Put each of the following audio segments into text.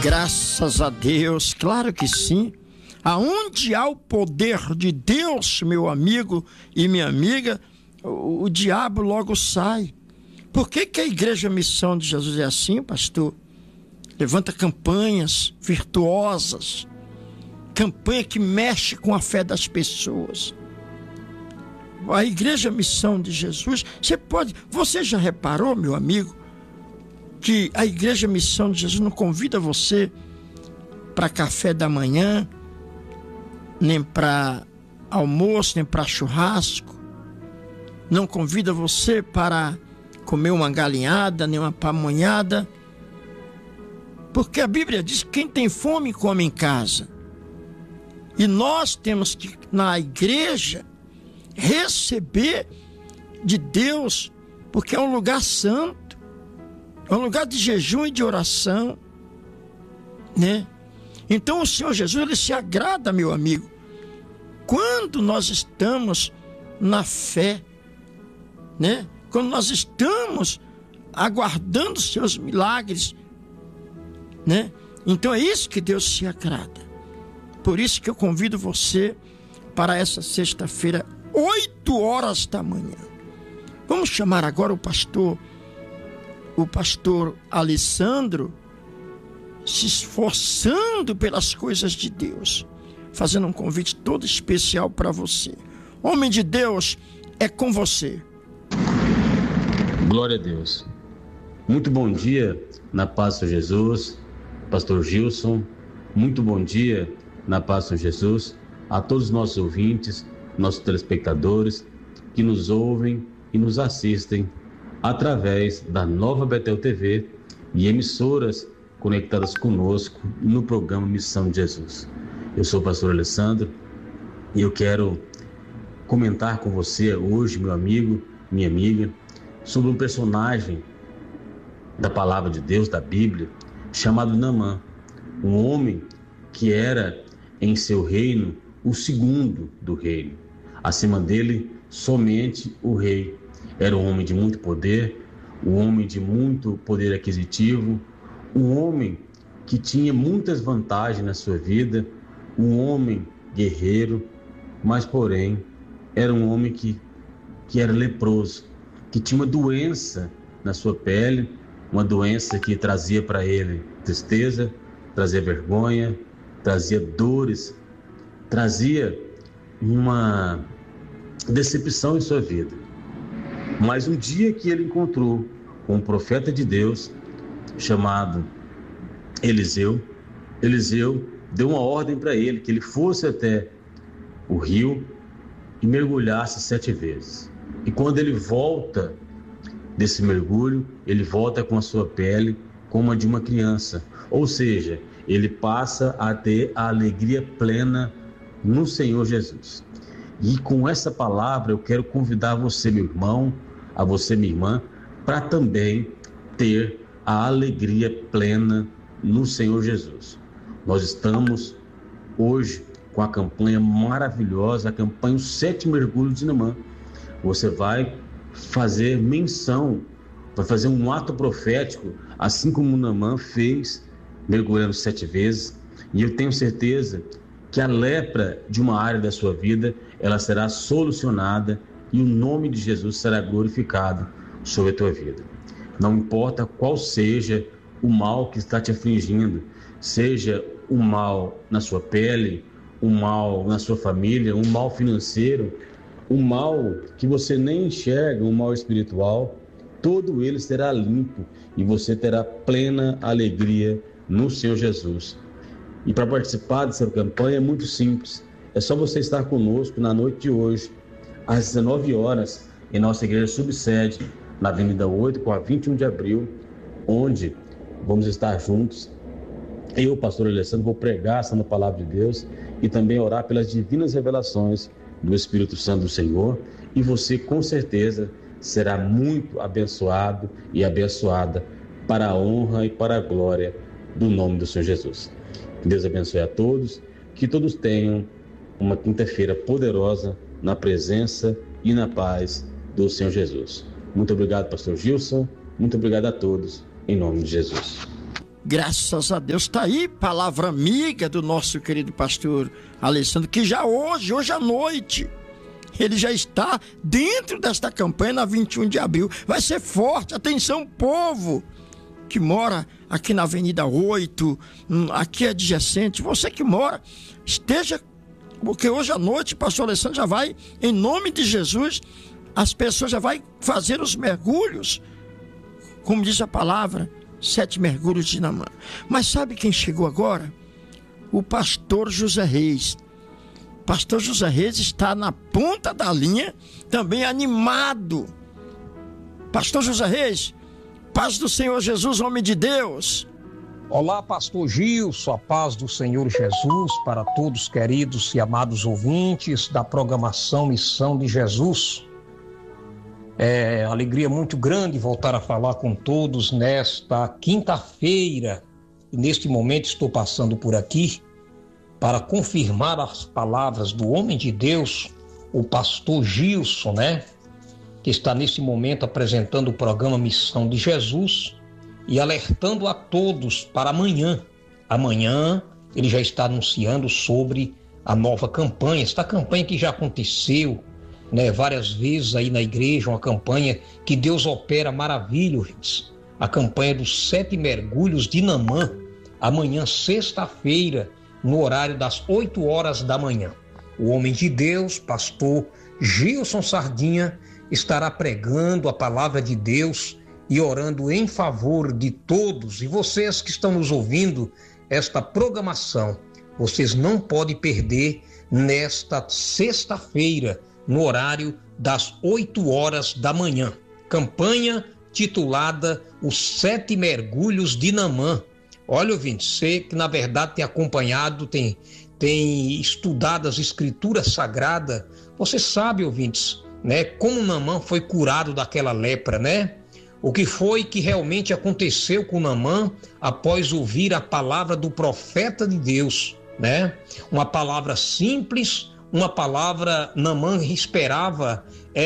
Graças a Deus, claro que sim. Aonde há o poder de Deus, meu amigo e minha amiga, o diabo logo sai. Por que a Igreja Missão de Jesus é assim, pastor? Levanta campanhas virtuosas, campanha que mexe com a fé das pessoas. A Igreja Missão de Jesus, você já reparou, meu amigo, que a Igreja Missão de Jesus não convida você para café da manhã, nem para almoço, nem para churrasco, não convida você para comer uma galinhada, nem uma pamonhada, porque a Bíblia diz que quem tem fome come em casa, e nós temos que, na igreja, receber de Deus, porque é um lugar santo, é um lugar de jejum e de oração, né? Então o Senhor Jesus, ele se agrada, meu amigo, quando nós estamos na fé, né? Quando nós estamos aguardando os seus milagres, né? Então é isso que Deus se agrada. Por isso que eu convido você para essa sexta-feira, 8 horas da manhã. Vamos chamar agora o pastor Alessandro, se esforçando pelas coisas de Deus, fazendo um convite todo especial para você. Homem de Deus, é com você. Glória a Deus. Muito bom dia na paz do Senhor Jesus, pastor Gilson. Muito bom dia na paz do Senhor Jesus a todos os nossos ouvintes, nossos telespectadores que nos ouvem e nos assistem através da Nova Betel TV e emissoras conectadas conosco no programa Missão de Jesus. Eu sou o pastor Alessandro e eu quero comentar com você hoje, meu amigo, minha amiga, sobre um personagem da palavra de Deus, da Bíblia, chamado Naamã, um homem que era em seu reino o segundo do reino. Acima dele, somente o rei. Era um homem de muito poder, um homem de muito poder aquisitivo, um homem que tinha muitas vantagens na sua vida, um homem guerreiro, mas porém era um homem que era leproso, que tinha uma doença na sua pele, uma doença que trazia para ele tristeza, trazia vergonha, trazia dores, trazia uma decepção em sua vida. Mas um dia que ele encontrou um profeta de Deus chamado Eliseu deu uma ordem para ele, que ele fosse até o rio e mergulhasse 7 vezes. E quando ele volta desse mergulho, ele volta com a sua pele como a de uma criança. Ou seja, ele passa a ter a alegria plena no Senhor Jesus. E com essa palavra eu quero convidar você, meu irmão, a você, minha irmã, para também ter a alegria plena no Senhor Jesus. Nós estamos hoje com a campanha maravilhosa, a campanha Os 7 Mergulhos de Naamã. Você vai fazer menção, vai fazer um ato profético, assim como Naamã fez, mergulhando 7 vezes. E eu tenho certeza que a lepra de uma área da sua vida, ela será solucionada e o nome de Jesus será glorificado sobre a tua vida. Não importa qual seja o mal que está te afligindo, seja o mal na sua pele, o mal na sua família, um mal financeiro, um mal que você nem enxerga, um mal espiritual, todo ele será limpo e você terá plena alegria no Senhor Jesus. E para participar dessa campanha é muito simples, é só você estar conosco na noite de hoje, às 19 horas, em nossa igreja subsede, na Avenida 8, com a 21 de abril, onde vamos estar juntos. Eu, pastor Alessandro, vou pregar essa palavra de Deus e também orar pelas divinas revelações do Espírito Santo do Senhor, e você com certeza será muito abençoado e abençoada para a honra e para a glória do nome do Senhor Jesus. Que Deus abençoe a todos, que todos tenham uma quinta-feira poderosa na presença e na paz do Senhor Jesus. Muito obrigado, pastor Gilson, muito obrigado a todos, em nome de Jesus. Graças a Deus, está aí palavra amiga do nosso querido pastor Alessandro, que já hoje à noite, ele já está dentro desta campanha na 21 de abril. Vai ser forte, atenção povo que mora aqui na Avenida 8, aqui adjacente, você que mora, esteja, porque hoje à noite o pastor Alessandro já vai, em nome de Jesus, as pessoas já vai fazer os mergulhos, como diz a palavra, 7 mergulhos de Naamã. Mas sabe quem chegou agora? O pastor José Reis. Pastor José Reis está na ponta da linha, também animado. Pastor José Reis, paz do Senhor Jesus, homem de Deus. Olá, pastor Gilson, a paz do Senhor Jesus para todos queridos e amados ouvintes da programação Missão de Jesus. É alegria muito grande voltar a falar com todos nesta quinta-feira. E neste momento estou passando por aqui para confirmar as palavras do homem de Deus, o pastor Gilson, que está nesse momento apresentando o programa Missão de Jesus e alertando a todos para amanhã. Amanhã ele já está anunciando sobre a nova campanha, esta campanha que já aconteceu, várias vezes aí na igreja, uma campanha que Deus opera maravilhas, a campanha dos 7 mergulhos de Naamã, amanhã, sexta-feira, no horário das 8 horas da manhã. O homem de Deus, pastor Gilson Sardinha, estará pregando a palavra de Deus e orando em favor de todos. E vocês que estão nos ouvindo, esta programação, vocês não podem perder nesta sexta-feira, no horário das 8 horas da manhã. Campanha titulada Os 7 Mergulhos de Naamã. Olha, ouvinte, você que na verdade tem acompanhado, tem estudado as escrituras sagradas, você sabe, ouvintes, como Naamã foi curado daquela lepra, O que foi que realmente aconteceu com Naamã após ouvir a palavra do profeta de Deus, Uma palavra simples, uma palavra, Naamã esperava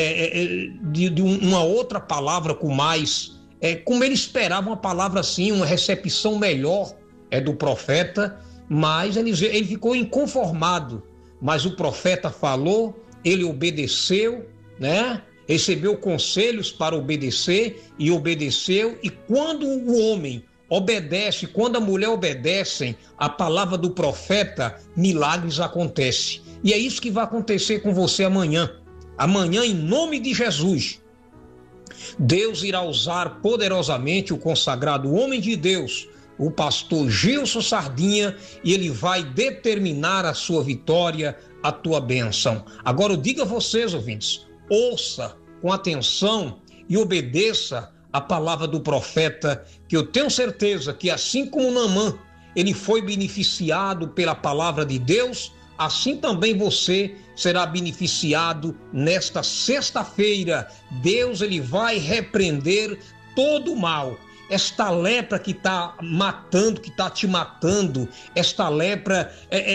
de uma outra palavra com mais, como ele esperava uma palavra assim, uma recepção melhor do profeta, mas ele ficou inconformado. Mas o profeta falou, ele obedeceu, recebeu conselhos para obedecer e obedeceu. E quando o homem obedece, quando a mulher obedecem a palavra do profeta, milagres acontecem. E é isso que vai acontecer com você amanhã. Amanhã, em nome de Jesus, Deus irá usar poderosamente o consagrado homem de Deus, o pastor Gilson Sardinha, e ele vai determinar a sua vitória, a tua bênção. Agora eu digo a vocês, ouvintes, ouça com atenção e obedeça a palavra do profeta, que eu tenho certeza que assim como Naamã, ele foi beneficiado pela palavra de Deus, assim também você será beneficiado nesta sexta-feira. Deus, ele vai repreender todo o mal. Esta lepra que está matando, que está te matando, esta lepra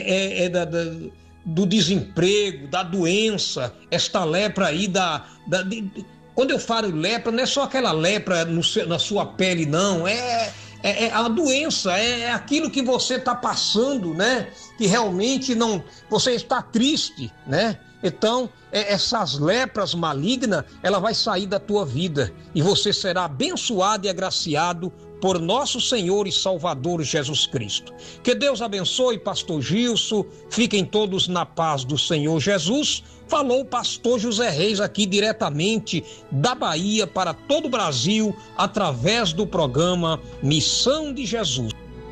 do desemprego, da doença, esta lepra aí quando eu falo lepra, não é só aquela lepra na sua pele, não, é a doença, é aquilo que você está passando, que realmente não, você está triste, Então, essas lepras malignas, ela vai sair da tua vida e você será abençoado e agraciado por nosso Senhor e Salvador Jesus Cristo. Que Deus abençoe, pastor Gilson, fiquem todos na paz do Senhor Jesus. Falou o pastor José Reis aqui diretamente da Bahia para todo o Brasil, através do programa Missão de Jesus.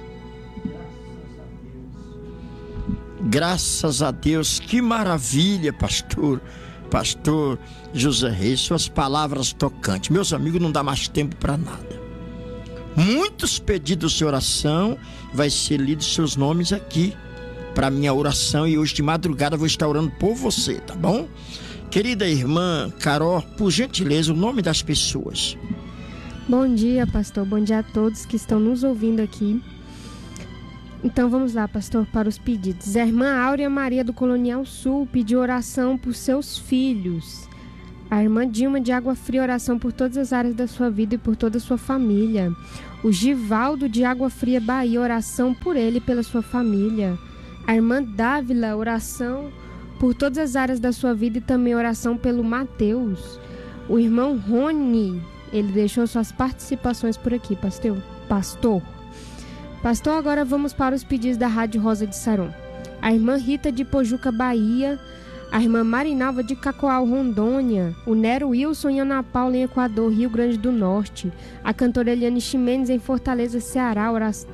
Graças a Deus, que maravilha, pastor José Reis, suas palavras tocantes. Meus amigos, não dá mais tempo para nada. Muitos pedidos de oração, vai ser lido seus nomes aqui para minha oração, e hoje de madrugada eu vou estar orando por você, tá bom? Querida irmã Carol, por gentileza, o nome das pessoas. Bom dia, pastor, bom dia a todos que estão nos ouvindo aqui. Então vamos lá, pastor, para os pedidos. A irmã Áurea Maria do Colonial Sul pediu oração por seus filhos. A irmã Dilma de Água Fria, oração por todas as áreas da sua vida e por toda a sua família. O Givaldo de Água Fria, Bahia, oração por ele e pela sua família. A irmã Dávila, oração por todas as áreas da sua vida e também oração pelo Mateus. O irmão Rony, ele deixou suas participações por aqui, pastor. Agora vamos para os pedidos da Rádio Rosa de Saron. A irmã Rita de Pojuca, Bahia. A irmã Marinalva de Cacoal, Rondônia. O Nero Wilson em Ana Paula, em Equador, Rio Grande do Norte. A cantora Eliane Ximenes em Fortaleza, Ceará.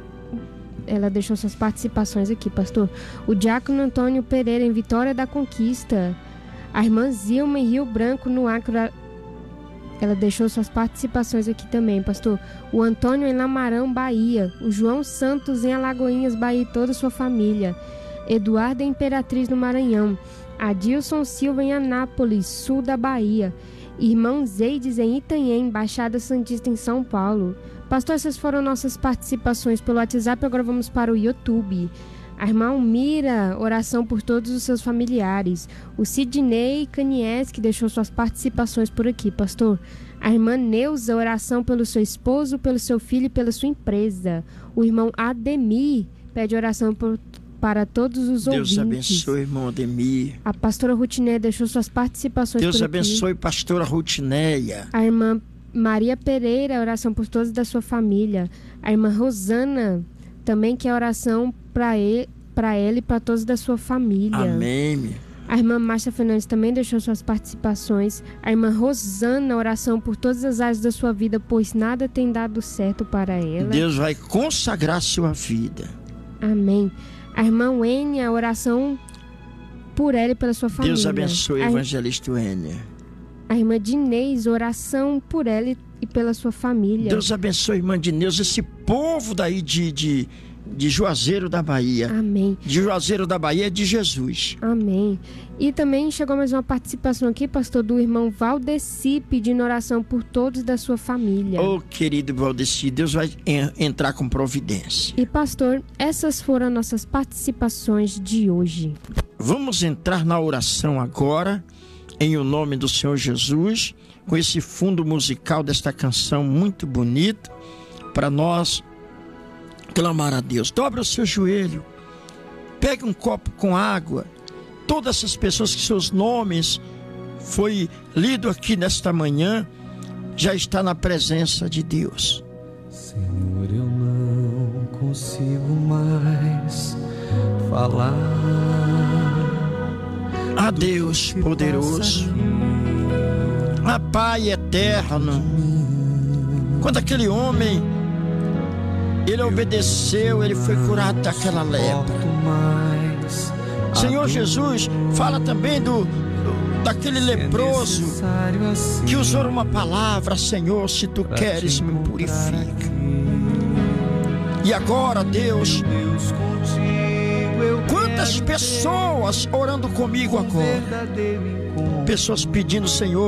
Ela deixou suas participações aqui, pastor. O diácono Antônio Pereira em Vitória da Conquista. A irmã Zilma em Rio Branco, no Acre. Ela deixou suas participações aqui também, pastor. O Antônio em Lamarão, Bahia. O João Santos em Alagoinhas, Bahia, e toda a sua família. Eduardo em Imperatriz, no Maranhão. Adilson Silva em Anápolis, sul da Bahia. Irmão Zeides em Itanhém, Baixada Santista em São Paulo. Pastor, essas foram nossas participações pelo WhatsApp. Agora vamos para o YouTube. A irmã Almira, oração por todos os seus familiares. O Sidney Canies, que deixou suas participações por aqui, pastor. A irmã Neuza, oração pelo seu esposo, pelo seu filho e pela sua empresa. O irmão Ademir pede oração para todos os ouvintes. Deus abençoe, irmão Ademir. A pastora Rutineia deixou suas participações Deus por aqui. abençoe, pastora Rutineia. A irmã Maria Pereira, oração por todos da sua família. A irmã Rosana, também que é oração para ela e para todos da sua família. Amém. A irmã Márcia Fernandes também deixou suas participações. A irmã Rosana, oração por todas as áreas da sua vida, pois nada tem dado certo para ela. Deus vai consagrar sua vida. Amém. A irmã Wênia, oração por ela e pela sua família. Deus abençoe, evangelista Wênia. A irmã Dinês, oração por ela e pela sua família. Deus abençoe, irmã Dinês, esse povo daí de Juazeiro da Bahia. Amém. De Juazeiro da Bahia é de Jesus. Amém. E também chegou mais uma participação aqui, pastor, do irmão Valdeci, pedindo oração por todos da sua família. Oh, querido Valdeci, Deus vai entrar com providência. E pastor, essas foram nossas participações de hoje. Vamos entrar na oração agora, em o nome do Senhor Jesus, com esse fundo musical desta canção muito bonita, para nós clamar a Deus. Dobre o seu joelho, pegue um copo com água. Todas essas pessoas que seus nomes foi lido aqui nesta manhã, já está na presença de Deus. Senhor, eu não consigo mais falar. A Deus poderoso, a Pai eterno, quando aquele homem, ele obedeceu, ele foi curado daquela lepra. Senhor Jesus, fala também daquele leproso que usou uma palavra: Senhor, se tu queres, me purifica. E agora, Deus, quantas pessoas orando comigo agora, pessoas pedindo: Senhor,